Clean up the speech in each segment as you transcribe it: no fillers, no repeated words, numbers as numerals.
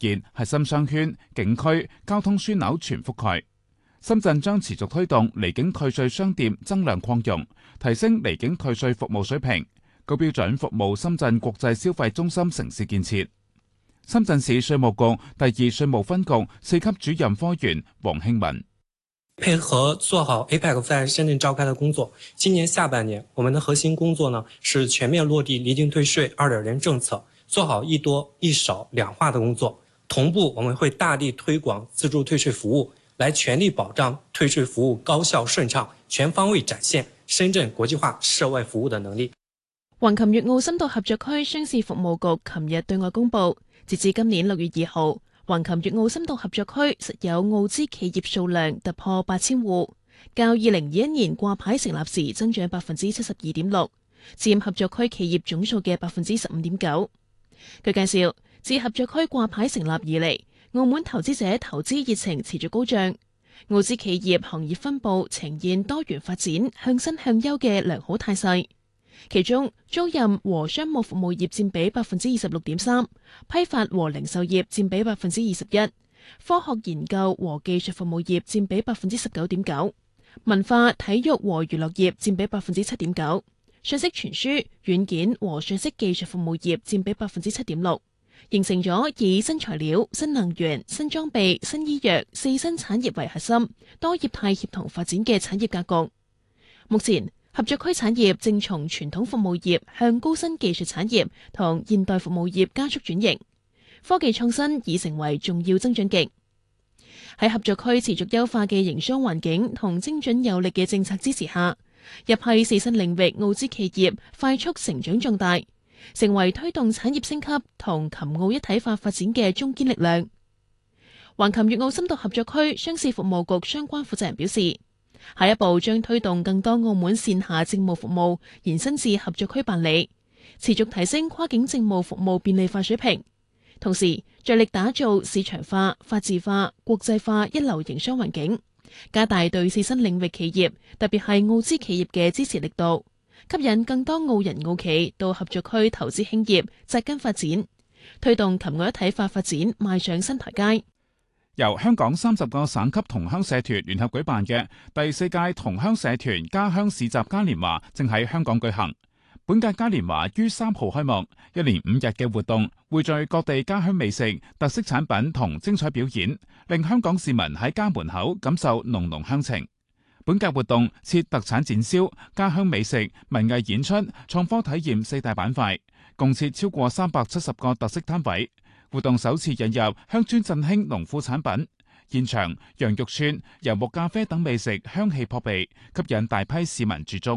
現核心商圈、景區、交通樞紐全覆蓋。深圳將持續推動離境退稅商店增量擴容，提升離境退稅服務水平，高標準服務深圳國際消費中心城市建設。深圳市稅務局第二稅務分局4級主任科員黃慶文， 配合做好 APEC 在深圳召開的工作，今年下半年我們的核心工作呢是全面落地離境退稅 2.0 政策，做好一多一少兩化的工作。同步我們會大力推廣自助退稅服務，來全力保障退稅服務高效順暢，全方位展現深圳國際化涉外服務的能力。 橫琴粵澳深度合作區商事服務局琴日對外公佈，截至今年6月2號，橫琴粵澳深度合作區實有澳資企業數量突破8000戶，較2021年掛牌成立時增長72.6%，佔合作區企業總數嘅15.9%。據介紹，自合作區掛牌成立以嚟，澳門投資者投資熱情持續高漲，澳資企業行業分佈呈現多元發展、向新向優嘅良好態勢。其中租賃和商務服務業佔比26.3%，批發和零售業佔比21%，科學研究和技術服務業佔比19.9%，文化體育和娛樂業佔比7.9%，信息傳輸、軟件和信息技術服務業佔比7.6%，形成咗以新材料、新能源、新裝備、新醫藥4新產業為核心，多業態協同發展嘅產業格局。目前合作區產業正從傳統服務業向高新技術產業同現代服務業加速轉型，科技創新已成為重要增長極。喺合作區持續優化嘅營商環境同精準有力嘅政策支持下，入係4新領域澳資企業快速成長壯大，成為推動產業升級同琴澳一體化發展嘅中堅力量。橫琴粵澳深度合作區商事服務局相關負責人表示，下一步將推動更多澳門線下政務服務延伸至合作區辦理，持續提升跨境政務服務便利化水平，同時着力打造市場化、法治化、國際化一流營商環境，加大對4新領域企業，特別係澳資企業嘅支持力度，吸引更多澳人澳企到合作區投資興業、扎根發展，推動琴澳一體化發展邁上新台階。 由香港30個省級同鄉社團聯合舉辦嘅第4屆同鄉社團家鄉市集嘉年華正喺香港舉行。本屆嘉年華於3號開幕，一連5日嘅活動匯聚各地家鄉美食、特色產品同精彩表演，令香港市民喺家門口感受濃濃鄉情。本屆活動設特產展銷、家鄉美食、文藝演出、創科體驗4大板塊，共設超過370個特色攤位。活動首次引入鄉村振興農副產品，現場羊肉串、游牧咖啡等美食香氣撲鼻，吸引大批市民駐足。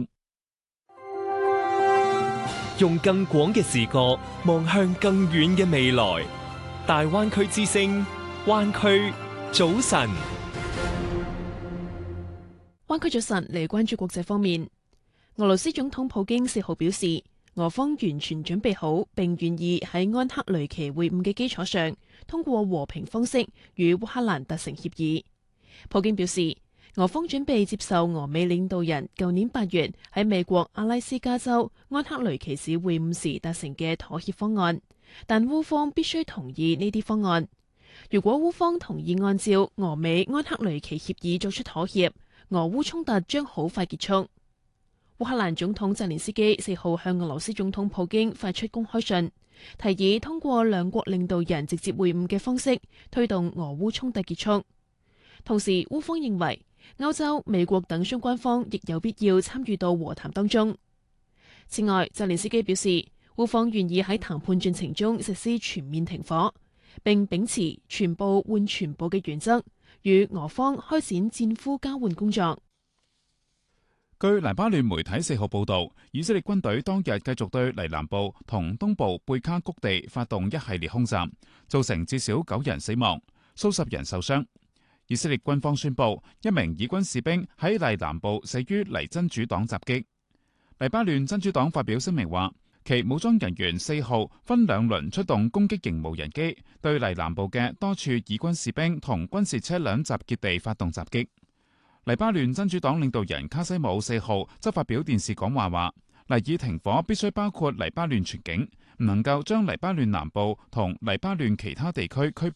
用更廣嘅視角望向更遠嘅未來，大灣區之聲，灣區早晨。 灣區早晨嚟關注國際方面，俄羅斯總統普京4號表示，俄方完全準備好並願意喺安克雷奇會晤嘅基礎上，通過和平方式與烏克蘭達成協議。普京表示，俄方準備接受俄美領導人舊年8月喺美國阿拉斯加州安克雷奇市會晤時達成嘅妥協方案，但烏方必須同意呢啲方案。如果烏方同意按照俄美安克雷奇協議作出妥協，俄烏衝突將好快結束。烏克蘭總統澤連斯基4號向俄羅斯總統普京發出公開信，提議通過兩國領導人直接會晤嘅方式推動俄烏衝突結束。同時，烏方認為歐洲、美國等相關方亦有必要參與到和談當中。此外，澤連斯基表示，烏方願意喺談判進程中實施全面停火，並秉持全部換全部嘅原則，與俄方開展戰俘交換工作。 據黎巴嫩媒體4號報道，以色列軍隊當日繼續對黎南部同東部貝卡谷地發動一系列空襲，造成至少9人死亡，數十人受傷。以色列軍方宣布，一名以軍士兵喺黎南部死於黎真主黨襲擊。黎巴嫩真主黨發表聲明話，其武裝人員4號分兩輪出動攻擊型無人機，對黎南部嘅多處以軍士兵同軍事車輛集結地發動襲擊。黎巴嫩真主黨領導人卡西姆4號則發表電視講話話，黎以停火必須包括黎巴嫩全境，唔能夠將黎巴嫩南部同黎巴嫩其他地區區